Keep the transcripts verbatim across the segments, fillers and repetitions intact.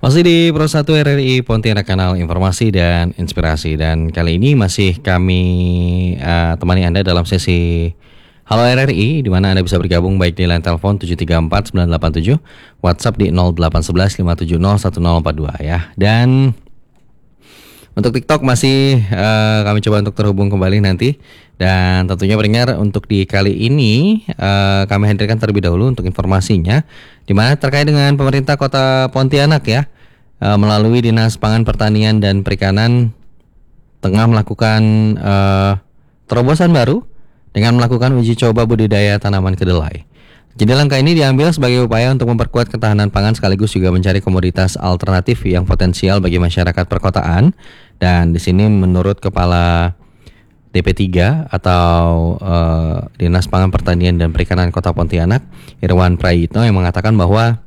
Masih di Pro satu R R I Pontianak, kanal informasi dan inspirasi. Dan kali ini masih kami uh, temani Anda dalam sesi Halo R R I, di mana Anda bisa bergabung baik di line telepon tujuh tiga empat sembilan delapan tujuh, WhatsApp di nol delapan satu satu lima tujuh nol satu nol empat dua ya. Dan untuk TikTok masih uh, kami coba untuk terhubung kembali nanti. Dan tentunya pendengar, untuk di kali ini uh, kami hadirkan terlebih dahulu untuk informasinya, di mana terkait dengan pemerintah Kota Pontianak ya, uh, melalui Dinas Pangan Pertanian dan Perikanan tengah melakukan uh, terobosan baru dengan melakukan uji coba budidaya tanaman kedelai. Jadi langkah ini diambil sebagai upaya untuk memperkuat ketahanan pangan sekaligus juga mencari komoditas alternatif yang potensial bagi masyarakat perkotaan. Dan di sini menurut Kepala D P tiga atau uh, Dinas Pangan Pertanian dan Perikanan Kota Pontianak, Irwan Prayitno, yang mengatakan bahwa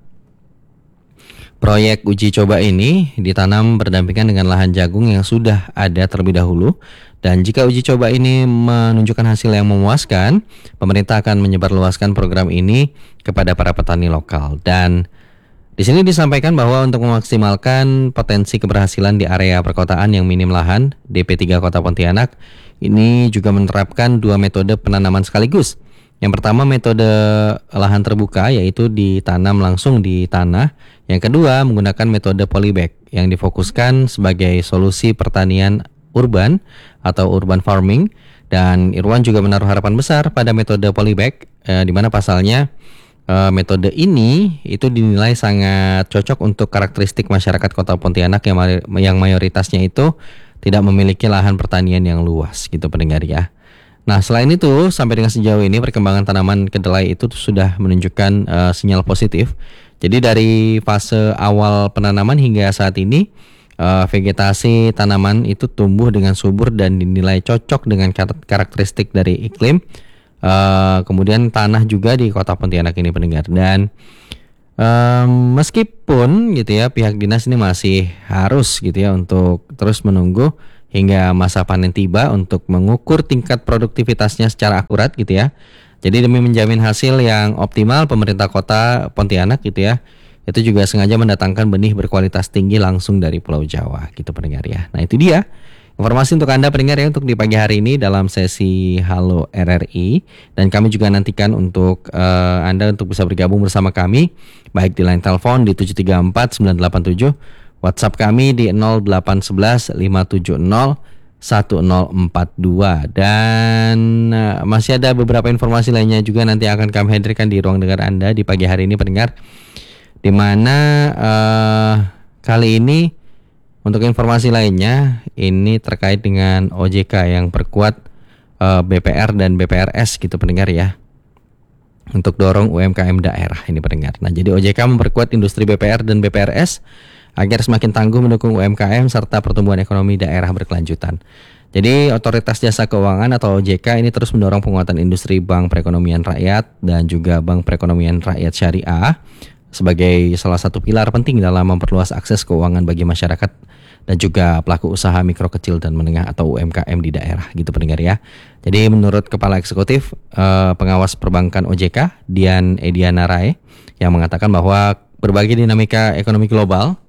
proyek uji coba ini ditanam berdampingan dengan lahan jagung yang sudah ada terlebih dahulu. Dan jika uji coba ini menunjukkan hasil yang memuaskan, pemerintah akan menyebarluaskan program ini kepada para petani lokal. Dan di sini disampaikan bahwa untuk memaksimalkan potensi keberhasilan di area perkotaan yang minim lahan, D P tiga Kota Pontianak ini juga menerapkan dua metode penanaman sekaligus. Yang pertama metode lahan terbuka, yaitu ditanam langsung di tanah. Yang kedua menggunakan metode polybag yang difokuskan sebagai solusi pertanian urban atau urban farming. Dan Irwan juga menaruh harapan besar pada metode polybag, eh, di mana pasalnya eh, metode ini itu dinilai sangat cocok untuk karakteristik masyarakat Kota Pontianak yang, yang mayoritasnya itu tidak memiliki lahan pertanian yang luas gitu pendengar ya. Nah, selain itu, sampai dengan sejauh ini perkembangan tanaman kedelai itu sudah menunjukkan uh, sinyal positif. Jadi dari fase awal penanaman hingga saat ini, uh, vegetasi tanaman itu tumbuh dengan subur dan dinilai cocok dengan kar- karakteristik dari iklim. Uh, kemudian tanah juga di Kota Pontianak ini pendengar. Dan um, meskipun gitu ya, pihak dinas ini masih harus gitu ya untuk terus menunggu hingga masa panen tiba untuk mengukur tingkat produktivitasnya secara akurat gitu ya. Jadi demi menjamin hasil yang optimal, pemerintah Kota Pontianak gitu ya, itu juga sengaja mendatangkan benih berkualitas tinggi langsung dari Pulau Jawa gitu pendengar ya. Nah itu dia informasi untuk Anda pendengar ya untuk di pagi hari ini dalam sesi Halo R R I. Dan kami juga nantikan untuk uh, Anda untuk bisa bergabung bersama kami baik di line telepon di tujuh tiga empat sembilan delapan tujuh, WhatsApp kami di nol delapan satu satu lima tujuh nol satu nol empat dua. Dan uh, masih ada beberapa informasi lainnya juga nanti akan kami hadirkan di ruang dengar Anda di pagi hari ini pendengar, di mana uh, kali ini untuk informasi lainnya ini terkait dengan O J K yang perkuat uh, B P R dan B P R S gitu pendengar ya, untuk dorong U M K M daerah ini pendengar. Nah jadi O J K memperkuat industri B P R dan B P R S agar semakin tangguh mendukung U M K M serta pertumbuhan ekonomi daerah berkelanjutan. Jadi Otoritas Jasa Keuangan atau O J K ini terus mendorong penguatan industri Bank Perekonomian Rakyat dan juga Bank Perekonomian Rakyat Syariah sebagai salah satu pilar penting dalam memperluas akses keuangan bagi masyarakat dan juga pelaku usaha mikro kecil dan menengah atau U M K M di daerah gitu pendengar ya. Jadi menurut Kepala Eksekutif eh, Pengawas Perbankan O J K, Dian Ediana Rai, yang mengatakan bahwa berbagai dinamika ekonomi global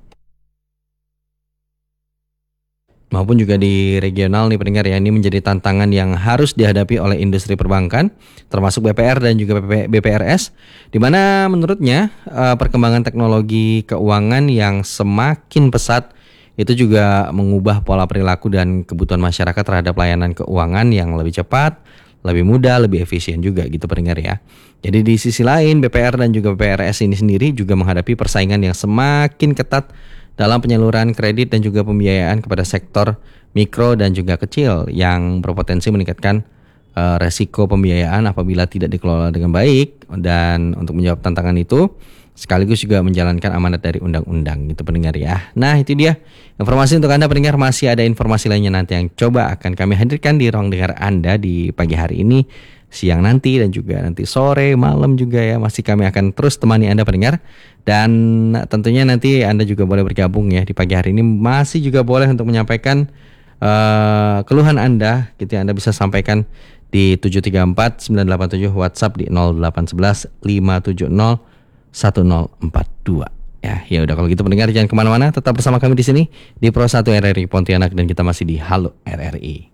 maupun juga di regional nih pendengar ya, ini menjadi tantangan yang harus dihadapi oleh industri perbankan termasuk B P R dan juga B P R S, di mana menurutnya uh, perkembangan teknologi keuangan yang semakin pesat itu juga mengubah pola perilaku dan kebutuhan masyarakat terhadap layanan keuangan yang lebih cepat, lebih mudah, lebih efisien juga gitu pendengar ya. Jadi di sisi lain B P R dan juga B P R S ini sendiri juga menghadapi persaingan yang semakin ketat dalam penyaluran kredit dan juga pembiayaan kepada sektor mikro dan juga kecil yang berpotensi meningkatkan uh, resiko pembiayaan apabila tidak dikelola dengan baik. Dan untuk menjawab tantangan itu sekaligus juga menjalankan amanat dari undang-undang gitu pendengar ya. Nah itu dia informasi untuk Anda pendengar. Masih ada informasi lainnya nanti yang coba akan kami hadirkan di ruang dengar Anda di pagi hari ini, siang nanti, dan juga nanti sore, malam juga ya. Masih kami akan terus temani Anda pendengar. Dan tentunya nanti Anda juga boleh bergabung ya di pagi hari ini. Masih juga boleh untuk menyampaikan uh, keluhan Anda gitu ya. Anda bisa sampaikan di tujuh tiga empat sembilan delapan tujuh, WhatsApp di nol delapan satu satu lima tujuh nol satu nol empat dua. Ya, ya udah kalau gitu pendengar jangan kemana-mana, tetap bersama kami di sini di Pro satu R R I Pontianak dan kita masih di Halo R R I.